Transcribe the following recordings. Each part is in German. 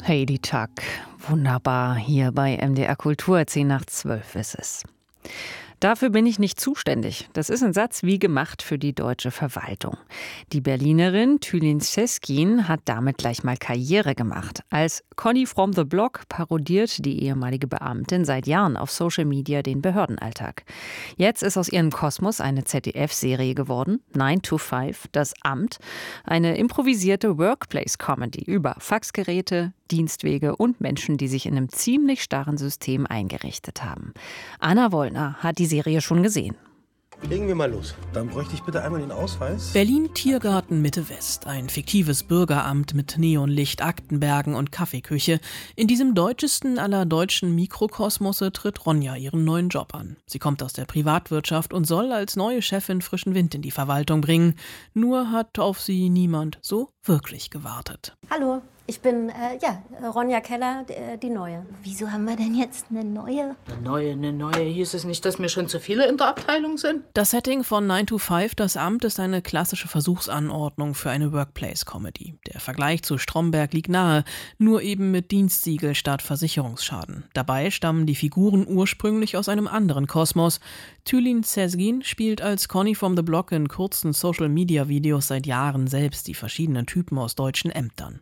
Heidi Tuck, wunderbar, hier bei MDR Kultur, 10 nach 12 ist es. Dafür bin ich nicht zuständig. Das ist ein Satz wie gemacht für die deutsche Verwaltung. Die Berlinerin Tülin Sezgin hat damit gleich mal Karriere gemacht. Als Conny from the Block parodiert die ehemalige Beamtin seit Jahren auf Social Media den Behördenalltag. Jetzt ist aus ihrem Kosmos eine ZDF-Serie geworden, 9 to 5, das Amt. Eine improvisierte Workplace-Comedy über Faxgeräte, Dienstwege und Menschen, die sich in einem ziemlich starren System eingerichtet haben. Anna Wollner hat die Serie schon gesehen. Legen wir mal los. Dann bräuchte ich bitte einmal den Ausweis. Berlin Tiergarten Mitte West, ein fiktives Bürgeramt mit Neonlicht, Aktenbergen und Kaffeeküche. In diesem deutschesten aller deutschen Mikrokosmosse tritt Ronja ihren neuen Job an. Sie kommt aus der Privatwirtschaft und soll als neue Chefin frischen Wind in die Verwaltung bringen. Nur hat auf sie niemand so wirklich gewartet. Hallo, ich bin Ronja Keller, die Neue. Wieso haben wir denn jetzt eine Neue? Eine neue. Hieß es nicht, dass mir schon zu viele in der Abteilung sind? Das Setting von 9 to 5, das Amt, ist eine klassische Versuchsanordnung für eine Workplace-Comedy. Der Vergleich zu Stromberg liegt nahe, nur eben mit Dienstsiegel statt Versicherungsschaden. Dabei stammen die Figuren ursprünglich aus einem anderen Kosmos. Tülin Sezgin spielt als Conny from the Block in kurzen Social-Media-Videos seit Jahren selbst die verschiedenen Typen aus deutschen Ämtern.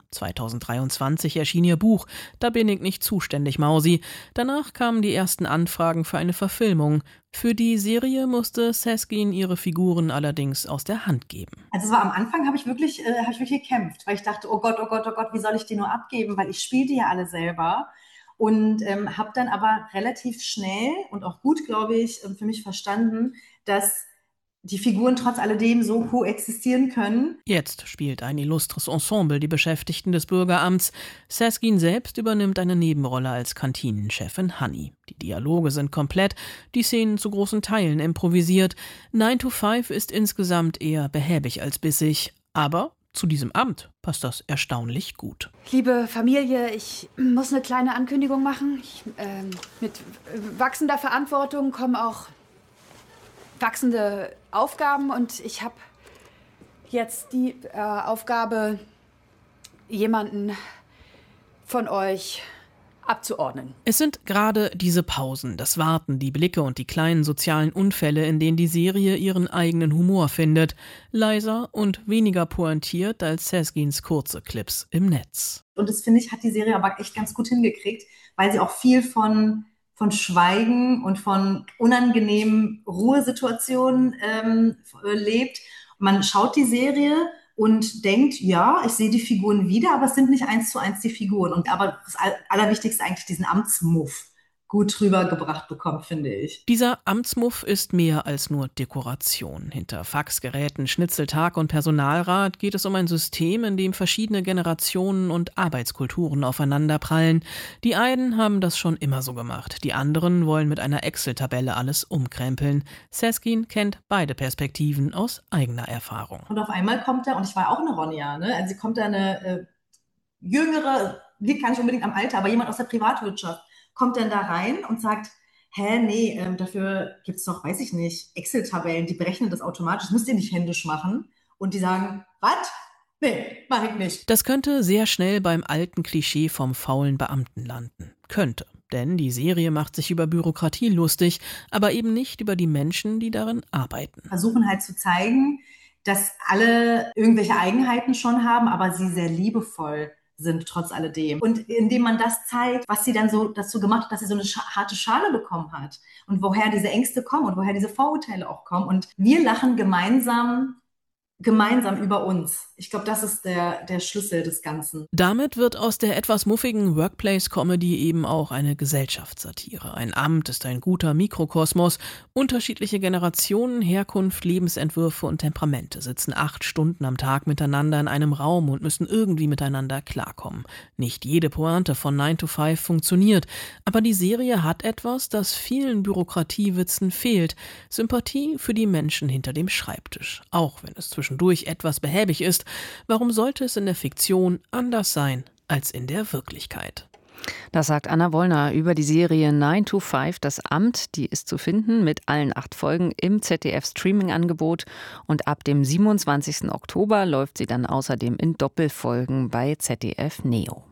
2023 erschien ihr Buch »Da bin ich nicht zuständig, Mausi«. Danach kamen die ersten Anfragen für eine Verfilmung. Für die Serie musste Sezgin ihre Figuren allerdings aus der Hand geben. Also es war am Anfang, habe ich wirklich gekämpft, weil ich dachte, oh Gott, wie soll ich die nur abgeben, weil ich spiele die ja alle selber. Und habe dann aber relativ schnell und auch gut, glaube ich, für mich verstanden, dass die Figuren trotz alledem so koexistieren können. Jetzt spielt ein illustres Ensemble die Beschäftigten des Bürgeramts. Sezgin selbst übernimmt eine Nebenrolle als Kantinenchefin Hanni. Die Dialoge sind komplett, die Szenen zu großen Teilen improvisiert. 9 to 5 ist insgesamt eher behäbig als bissig. Aber zu diesem Amt passt das erstaunlich gut. Liebe Familie, ich muss eine kleine Ankündigung machen. Mit wachsender Verantwortung kommen auch wachsende Aufgaben und ich habe jetzt die Aufgabe, jemanden von euch abzuordnen. Es sind gerade diese Pausen, das Warten, die Blicke und die kleinen sozialen Unfälle, in denen die Serie ihren eigenen Humor findet. Leiser und weniger pointiert als Sezgins kurze Clips im Netz. Und das, finde ich, hat die Serie aber echt ganz gut hingekriegt, weil sie auch viel von Schweigen und von unangenehmen Ruhesituationen lebt. Man schaut die Serie und denkt, ja, ich sehe die Figuren wieder, aber es sind nicht 1:1 die Figuren. Aber das Allerwichtigste eigentlich diesen Amtsmuff gut rübergebracht bekommt, finde ich. Dieser Amtsmuff ist mehr als nur Dekoration. Hinter Faxgeräten, Schnitzeltag und Personalrat geht es um ein System, in dem verschiedene Generationen und Arbeitskulturen aufeinanderprallen. Die einen haben das schon immer so gemacht, die anderen wollen mit einer Excel-Tabelle alles umkrempeln. Sezgin kennt beide Perspektiven aus eigener Erfahrung. Und auf einmal kommt da, und ich war auch eine Ronja, ne? Also kommt da eine jüngere, liegt gar nicht unbedingt am Alter, aber jemand aus der Privatwirtschaft, kommt dann da rein und sagt, dafür gibt es doch, weiß ich nicht, Excel-Tabellen, die berechnen das automatisch, das müsst ihr nicht händisch machen. Und die sagen, was? Nee, mach ich nicht. Das könnte sehr schnell beim alten Klischee vom faulen Beamten landen. Könnte. Denn die Serie macht sich über Bürokratie lustig, aber eben nicht über die Menschen, die darin arbeiten. Versuchen halt zu zeigen, dass alle irgendwelche Eigenheiten schon haben, aber sie sehr liebevoll sind trotz alledem. Und indem man das zeigt, was sie dann so dazu gemacht hat, dass sie so eine harte Schale bekommen hat und woher diese Ängste kommen und woher diese Vorurteile auch kommen. Und wir lachen gemeinsam über uns. Ich glaube, das ist der Schlüssel des Ganzen. Damit wird aus der etwas muffigen Workplace-Comedy eben auch eine Gesellschaftssatire. Ein Amt ist ein guter Mikrokosmos. Unterschiedliche Generationen, Herkunft, Lebensentwürfe und Temperamente sitzen 8 Stunden am Tag miteinander in einem Raum und müssen irgendwie miteinander klarkommen. Nicht jede Pointe von 9 to 5 funktioniert, aber die Serie hat etwas, das vielen Bürokratiewitzen fehlt. Sympathie für die Menschen hinter dem Schreibtisch. Auch wenn es zwischendurch etwas behäbig ist, warum sollte es in der Fiktion anders sein als in der Wirklichkeit? Das sagt Anna Wollner über die Serie 9 to 5, das Amt. Die ist zu finden mit allen 8 Folgen im ZDF-Streaming-Angebot. Und ab dem 27. Oktober läuft sie dann außerdem in Doppelfolgen bei ZDF Neo.